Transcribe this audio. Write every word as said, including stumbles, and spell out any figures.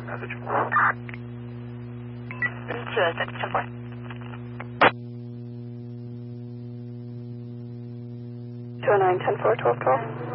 Message. This is uh, six ten four. two oh nine, ten four, twelve twelve.